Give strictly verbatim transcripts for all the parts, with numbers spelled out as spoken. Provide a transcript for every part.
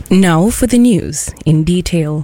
Now for the news in detail.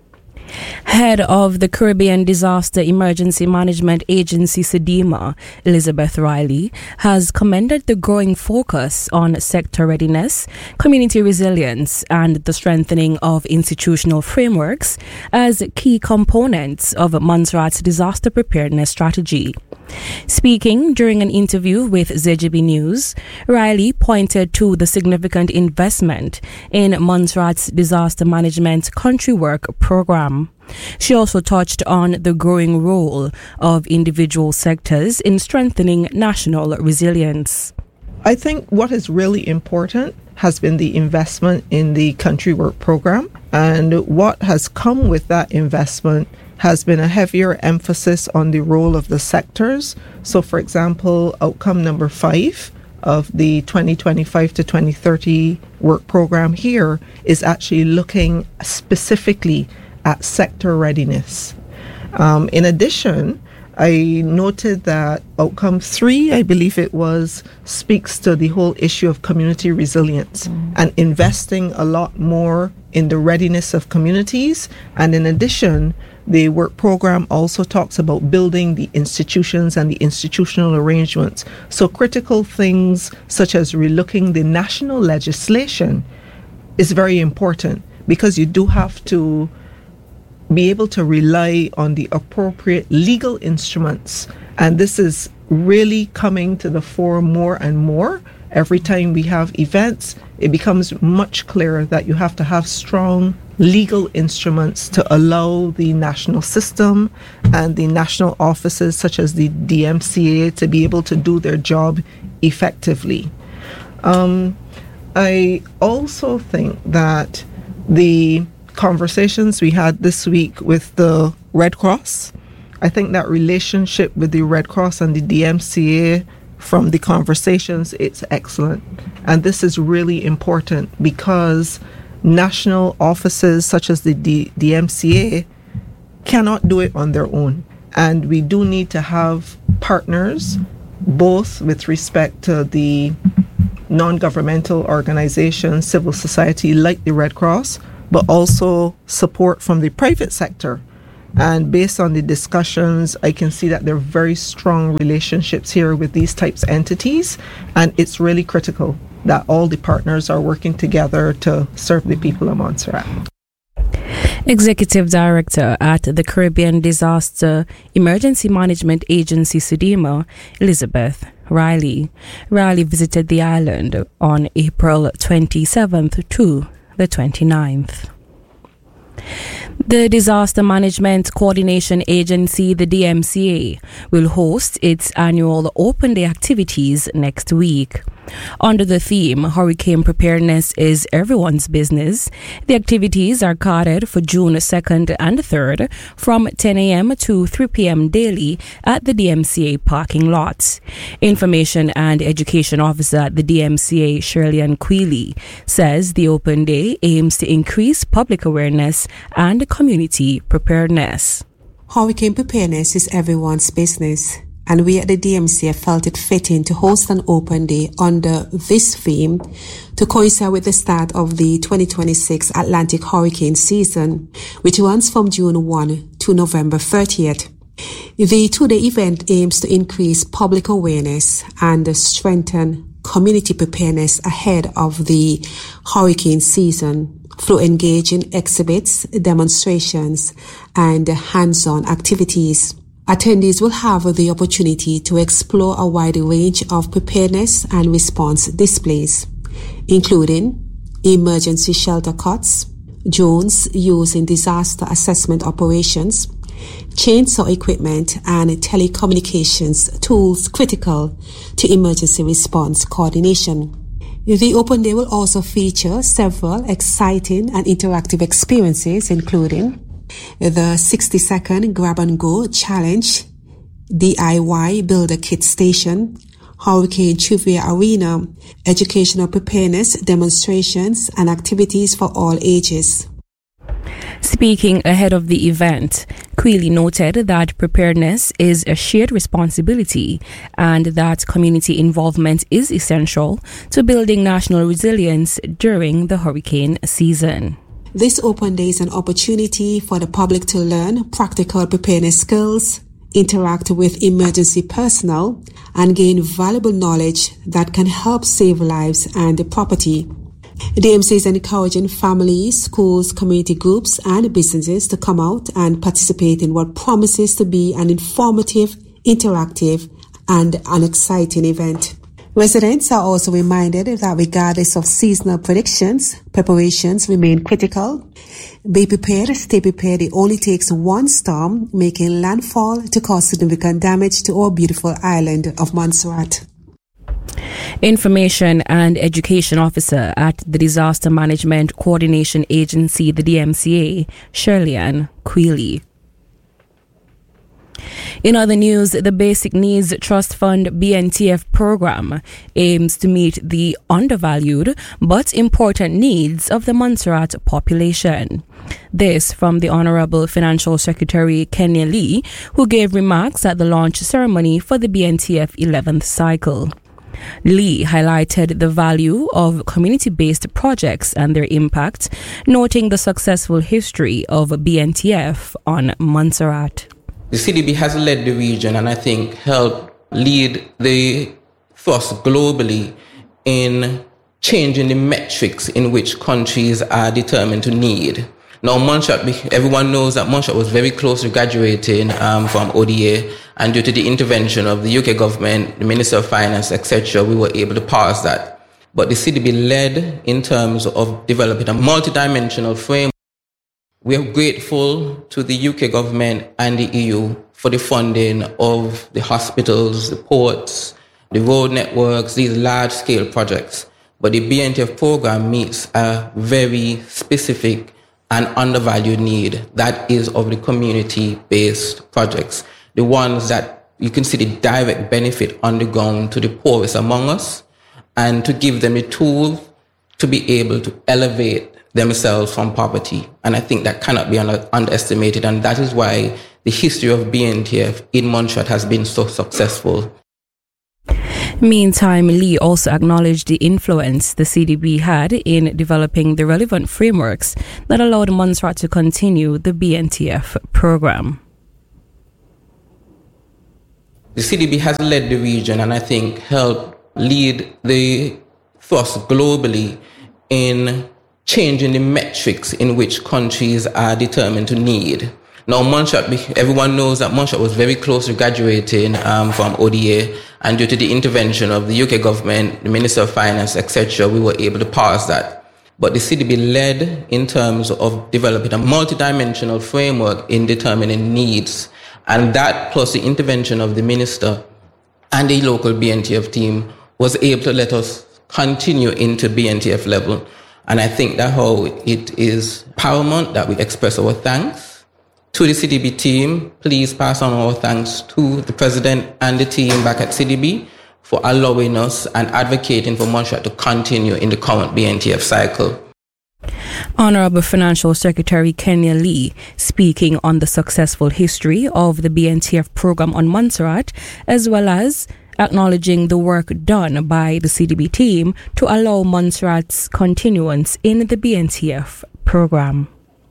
Head of the Caribbean Disaster Emergency Management Agency, SEDEMA, Elizabeth Riley, has commended the growing focus on sector readiness, community resilience, and the strengthening of institutional frameworks as key components of Montserrat's disaster preparedness strategy. Speaking during an interview with Z G B News, Riley pointed to the significant investment in Montserrat's disaster management country work program. She also touched on the growing role of individual sectors in strengthening national resilience. I think what is really important has been the investment in the country work program, and what has come with that investment has been a heavier emphasis on the role of the sectors. So, for example, outcome number five of the twenty twenty-five to twenty thirty work program here is actually looking specifically at sector readiness. Um, in addition, I noted that outcome three, I believe it was, speaks to the whole issue of community resilience mm. and investing a lot more in the readiness of communities. And in addition, the work program also talks about building the institutions and the institutional arrangements. So critical things such as relooking the national legislation is very important, because you do have to be able to rely on the appropriate legal instruments. And this is really coming to the fore more and more. Every time we have events, it becomes much clearer that you have to have strong legal instruments to allow the national system and the national offices such as the D M C A to be able to do their job effectively. Um, I also think that the conversations we had this week with the Red Cross, I think that relationship with the Red Cross and the D M C A, from the conversations, it's excellent. And this is really important because national offices such as the D- DMCA cannot do it on their own. And we do need to have partners, both with respect to the non-governmental organizations, civil society like the Red Cross, but also support from the private sector. And based on the discussions, I can see that there are very strong relationships here with these types of entities. And it's really critical that all the partners are working together to serve the people of Montserrat. Executive Director at the Caribbean Disaster Emergency Management Agency, SEDEMA, Elizabeth Riley. Riley visited the island on April twenty-seventh to the twenty-ninth. The Disaster Management Coordination Agency, the D M C A, will host its annual Open Day activities next week. Under the theme, Hurricane Preparedness is Everyone's Business, the activities are carted for June second and third from ten a.m. to three p.m. daily at the D M C A parking lot. Information and Education Officer at the D M C A, Shirley Ann Quealy, says the Open Day aims to increase public awareness and community preparedness. Hurricane preparedness is everyone's business, and we at the D M C A felt it fitting to host an open day under this theme to coincide with the start of the twenty twenty-six Atlantic hurricane season, which runs from June first to November thirtieth. The two-day event aims to increase public awareness and strengthen community preparedness ahead of the hurricane season through engaging exhibits, demonstrations, and hands-on activities. Attendees will have the opportunity to explore a wide range of preparedness and response displays, including emergency shelter cots, drones used in disaster assessment operations, chainsaw equipment, and telecommunications tools critical to emergency response coordination. The Open Day will also feature several exciting and interactive experiences, including the sixty second Grab and Go Challenge, D I Y Builder Kit Station, Hurricane Trivia Arena, educational preparedness demonstrations, and activities for all ages. Speaking ahead of the event, Quealy noted that preparedness is a shared responsibility and that community involvement is essential to building national resilience during the hurricane season. This open day is an opportunity for the public to learn practical preparedness skills, interact with emergency personnel, and gain valuable knowledge that can help save lives and property. The D M C is encouraging families, schools, community groups, and businesses to come out and participate in what promises to be an informative, interactive, and an exciting event. Residents are also reminded that regardless of seasonal predictions, preparations remain critical. Be prepared, stay prepared. It only takes one storm making landfall to cause significant damage to our beautiful island of Montserrat. Information and Education Officer at the Disaster Management Coordination Agency, the D M C A, Shirley-Ann Quealy. In other news, the Basic Needs Trust Fund B N T F program aims to meet the undervalued but important needs of the Montserrat population. This from the Honorable Financial Secretary Kenya Lee, who gave remarks at the launch ceremony for the B N T F eleventh cycle. Lee highlighted the value of community-based projects and their impact, noting the successful history of B N T F on Montserrat. The C D B has led the region and I think helped lead the thrust globally in changing the metrics in which countries are determined to need. Now, Montserrat, everyone knows that Montserrat was very close to graduating um, from O D A, and due to the intervention of the U K government, the Minister of Finance, et cetera, we were able to pass that. But the C D B led in terms of developing a multidimensional framework. We are grateful to the U K government and the E U for the funding of the hospitals, the ports, the road networks, these large-scale projects. But the B N T F program meets a very specific and undervalued need. That is of the community-based projects, the ones that you can see the direct benefit on the ground to the poorest among us, and to give them the tools to be able to elevate themselves from poverty. And I think that cannot be under, underestimated. And that is why the history of B N T F in Montserrat has been so successful. Meantime, Lee also acknowledged the influence the C D B had in developing the relevant frameworks that allowed Montserrat to continue the B N T F program. The C D B has led the region and I think helped lead the thrust globally in changing the metrics in which countries are determined to need. Now, Montserrat, everyone knows that Montserrat was very close to graduating um, from O D A, and due to the intervention of the U K government, the Minister of Finance, et cetera, we were able to pass that. But the C D B led in terms of developing a multidimensional framework in determining needs, and that plus the intervention of the Minister and the local B N T F team was able to let us continue into B N T F level. And I think that how it is paramount that we express our thanks to the C D B team. Please pass on our thanks to the President and the team back at C D B for allowing us and advocating for Montserrat to continue in the current B N T F cycle. Honorable Financial Secretary Kenya Lee speaking on the successful history of the B N T F program on Montserrat, as well as acknowledging the work done by the C D B team to allow Montserrat's continuance in the B N T F program.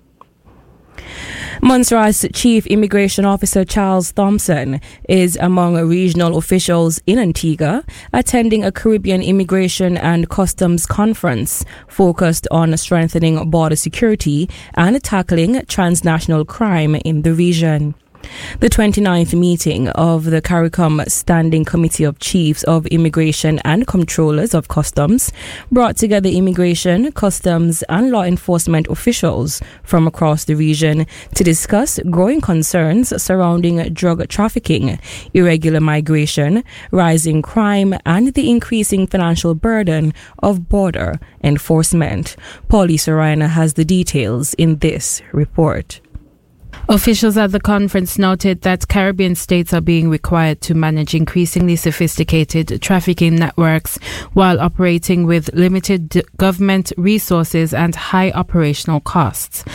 Montserrat's Chief Immigration Officer Charles Thompson is among regional officials in Antigua attending a Caribbean Immigration and Customs Conference focused on strengthening border security and tackling transnational crime in the region. The twenty-ninth meeting of the CARICOM Standing Committee of Chiefs of Immigration and Controllers of Customs brought together immigration, customs and law enforcement officials from across the region to discuss growing concerns surrounding drug trafficking, irregular migration, rising crime and the increasing financial burden of border enforcement. Paulie Sorina has the details in this report. Officials at the conference noted that Caribbean states are being required to manage increasingly sophisticated trafficking networks while operating with limited government resources and high operational costs.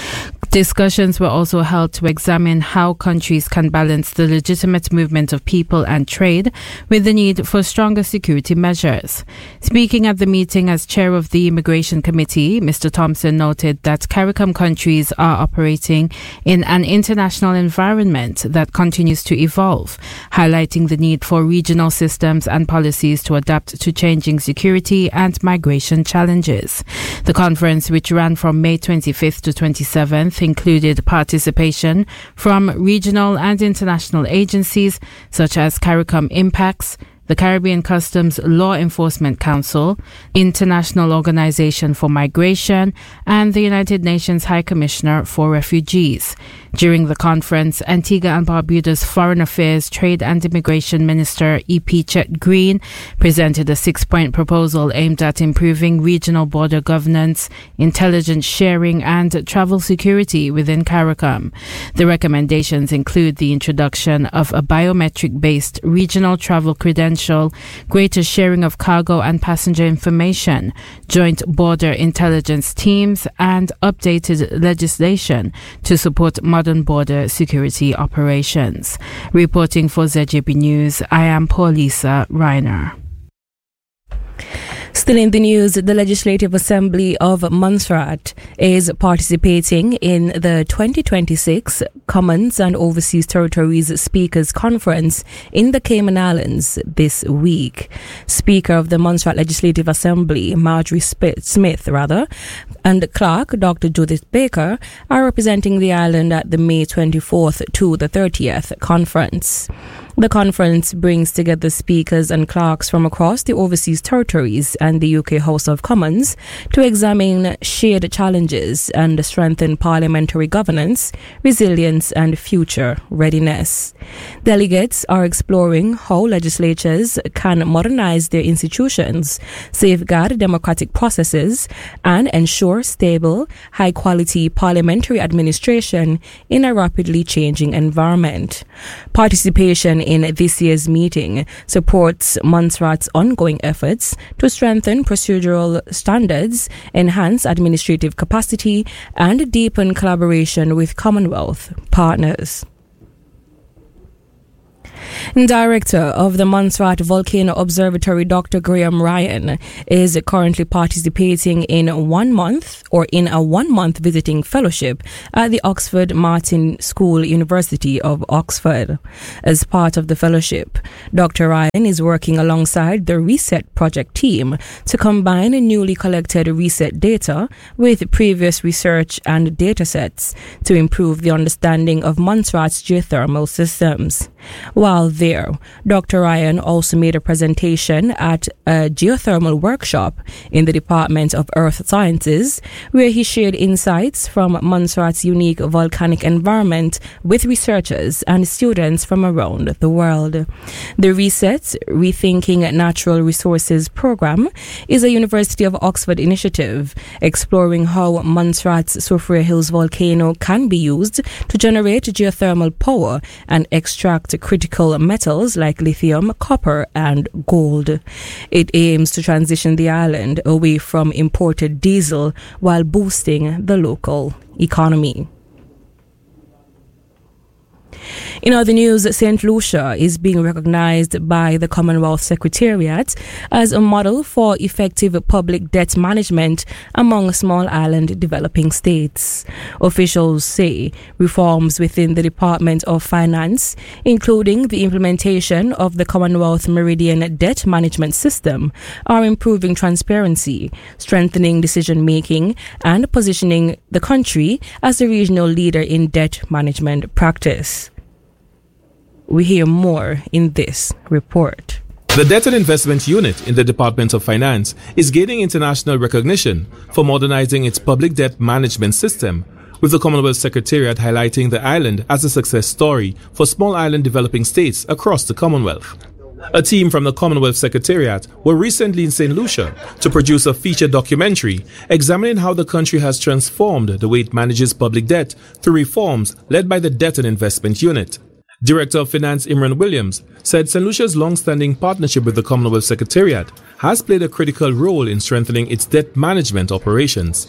Discussions were also held to examine how countries can balance the legitimate movement of people and trade with the need for stronger security measures. Speaking at the meeting as chair of the Immigration Committee, Mister Thompson noted that CARICOM countries are operating in an international environment that continues to evolve, highlighting the need for regional systems and policies to adapt to changing security and migration challenges. The conference, which ran from May twenty-fifth to twenty-seventh, included participation from regional and international agencies such as CARICOM Impacts, the Caribbean Customs Law Enforcement Council, International Organization for Migration, and the United Nations High Commissioner for Refugees. During the conference, Antigua and Barbuda's Foreign Affairs, Trade and Immigration Minister E P Chet Green presented a six-point proposal aimed at improving regional border governance, intelligence sharing, and travel security within CARICOM. The recommendations include the introduction of a biometric-based regional travel credential, greater sharing of cargo and passenger information, joint border intelligence teams, and updated legislation to support modern border security operations. Reporting for Z J B News, I am Paulisa Reiner. Still in the news, the Legislative Assembly of Montserrat is participating in the twenty twenty-six Commons and Overseas Territories Speakers Conference in the Cayman Islands this week. Speaker of the Montserrat Legislative Assembly, Marjorie Smith, rather, and Clerk, Doctor Judith Baker, are representing the island at the May twenty-fourth to the thirtieth conference. The conference brings together speakers and clerks from across the overseas territories and the U K House of Commons to examine shared challenges and strengthen parliamentary governance, resilience and future readiness. Delegates are exploring how legislatures can modernize their institutions, safeguard democratic processes, and ensure stable, high-quality parliamentary administration in a rapidly changing environment. Participation in this year's meeting supports Montserrat's ongoing efforts to strengthen procedural standards, enhance administrative capacity, and deepen collaboration with Commonwealth partners. Director of the Montserrat Volcano Observatory, Doctor Graham Ryan, is currently participating in one month or in a one-month visiting fellowship at the Oxford Martin School, University of Oxford. As part of the fellowship, Doctor Ryan is working alongside the RESET project team to combine newly collected RESET data with previous research and data sets to improve the understanding of Montserrat's geothermal systems. While there, Doctor Ryan also made a presentation at a geothermal workshop in the Department of Earth Sciences, where he shared insights from Montserrat's unique volcanic environment with researchers and students from around the world. The RESET, Rethinking Natural Resources program, is a University of Oxford initiative exploring how Montserrat's Soufriere Hills volcano can be used to generate geothermal power and extract critical metals like lithium, copper, and gold. It aims to transition the island away from imported diesel while boosting the local economy. In other news, Saint Lucia is being recognized by the Commonwealth Secretariat as a model for effective public debt management among small island developing states. Officials say reforms within the Department of Finance, including the implementation of the Commonwealth Meridian Debt Management System, are improving transparency, strengthening decision-making, and positioning the country as a regional leader in debt management practice. We hear more in this report. The Debt and Investment Unit in the Department of Finance is gaining international recognition for modernizing its public debt management system, with the Commonwealth Secretariat highlighting the island as a success story for small island developing states across the Commonwealth. A team from the Commonwealth Secretariat were recently in Saint Lucia to produce a feature documentary examining how the country has transformed the way it manages public debt through reforms led by the Debt and Investment Unit. Director of Finance Imran Williams said Saint Lucia's long-standing partnership with the Commonwealth Secretariat has played a critical role in strengthening its debt management operations.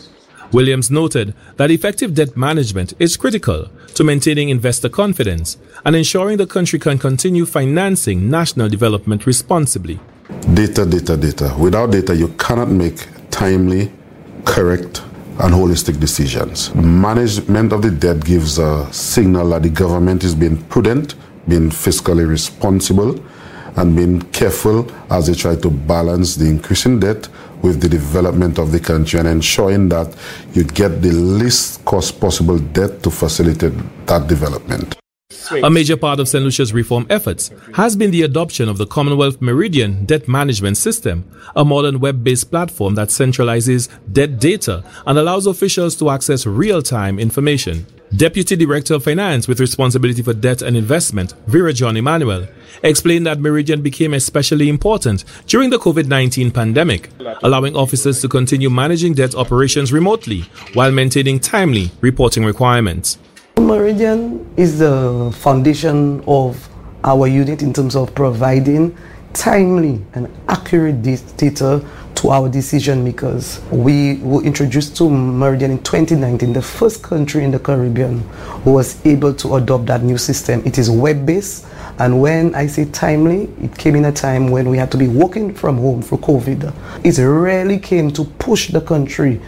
Williams noted that effective debt management is critical to maintaining investor confidence and ensuring the country can continue financing national development responsibly. Data, data, data. Without data, you cannot make timely, correct, and holistic decisions. Management of the debt gives a signal that the government is being prudent, being fiscally responsible, and being careful as they try to balance the increasing debt with the development of the country and ensuring that you get the least cost possible debt to facilitate that development. A major part of Saint Lucia's reform efforts has been the adoption of the Commonwealth Meridian Debt Management System, a modern web-based platform that centralizes debt data and allows officials to access real-time information. Deputy Director of Finance with responsibility for debt and investment, Vera John Emmanuel, explained that Meridian became especially important during the COVID nineteen pandemic, allowing officers to continue managing debt operations remotely while maintaining timely reporting requirements. Meridian is the foundation of our unit in terms of providing timely and accurate data to our decision makers. We were introduced to Meridian in twenty nineteen, the first country in the Caribbean who was able to adopt that new system. It is web-based, and when I say timely, it came in a time when we had to be working from home for COVID. It really came to push the country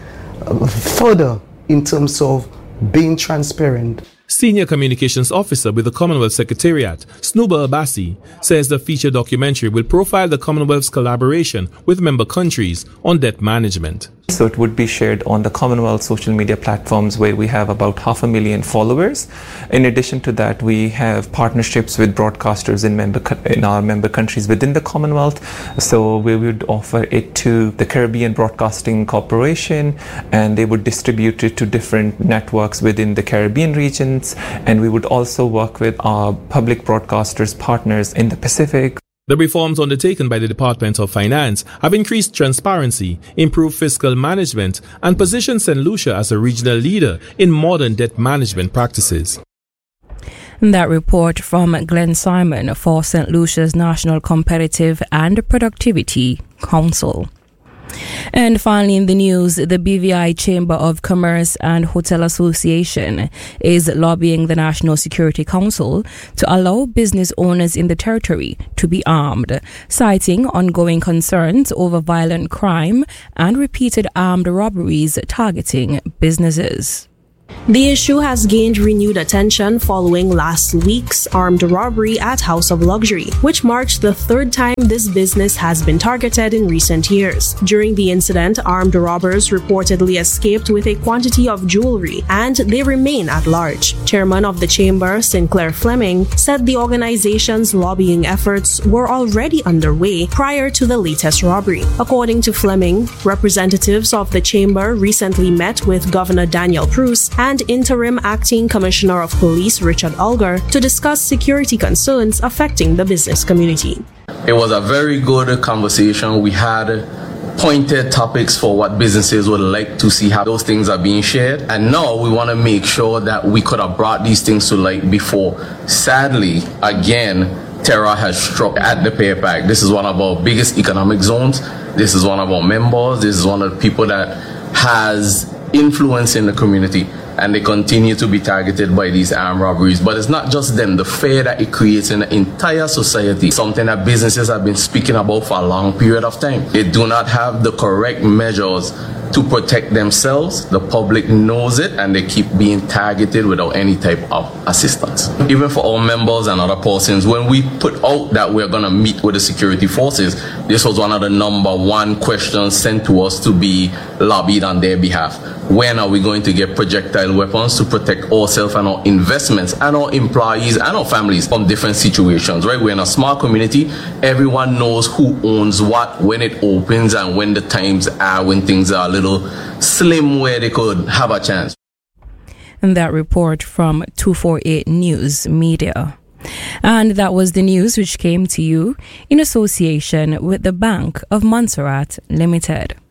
further in terms of being transparent. Senior Communications Officer with the Commonwealth Secretariat, Snooba Abassi, says the feature documentary will profile the Commonwealth's collaboration with member countries on debt management. So it would be shared on the Commonwealth social media platforms where we have about half a million followers. In addition to that, we have partnerships with broadcasters in member in our member countries within the Commonwealth. So we would offer it to the Caribbean Broadcasting Corporation, and they would distribute it to different networks within the Caribbean regions. And we would also work with our public broadcasters partners in the Pacific. The reforms undertaken by the Department of Finance have increased transparency, improved fiscal management, and positioned Saint Lucia as a regional leader in modern debt management practices. That report from Glenn Simon for Saint Lucia's National Competitive and Productivity Council. And finally in the news, the B V I Chamber of Commerce and Hotel Association is lobbying the National Security Council to allow business owners in the territory to be armed, citing ongoing concerns over violent crime and repeated armed robberies targeting businesses. The issue has gained renewed attention following last week's armed robbery at House of Luxury, which marks the third time this business has been targeted in recent years. During the incident, armed robbers reportedly escaped with a quantity of jewelry, and they remain at large. Chairman of the chamber, Sinclair Fleming, said the organization's lobbying efforts were already underway prior to the latest robbery. According to Fleming, representatives of the chamber recently met with Governor Daniel Preuss and Interim Acting Commissioner of Police Richard Ulger to discuss security concerns affecting the business community. It was a very good conversation. We had pointed topics for what businesses would like to see, how those things are being shared. And now we want to make sure that we could have brought these things to light before. Sadly, again, terror has struck at the Pay Pack. This is one of our biggest economic zones. This is one of our members. This is one of the people that has influence in the community, and they continue to be targeted by these armed robberies. But it's not just them. The fear that it creates in the entire society, something that businesses have been speaking about for a long period of time. They do not have the correct measures to protect themselves. The public knows it, and they keep being targeted without any type of assistance. Even for our members and other persons, when we put out that we're going to meet with the security forces, this was one of the number one questions sent to us to be lobbied on their behalf. When are we going to get projectile weapons to protect ourselves and our investments and our employees and our families from different situations, right? We're in a small community. Everyone knows who owns what when it opens and when the times are when things are a little slim where they could have a chance. And that report from two forty-eight News Media. And that was the news which came to you in association with the Bank of Montserrat Limited.